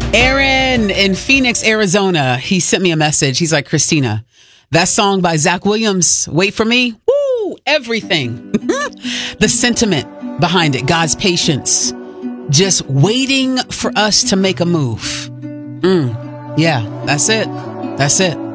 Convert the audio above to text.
Aaron in Phoenix, Arizona, he sent me a message. He's like, Christina, that song by Zach Williams, Wait for Me, woo, everything. The sentiment behind it, God's patience, just waiting for us to make a move. Yeah, that's it. That's it.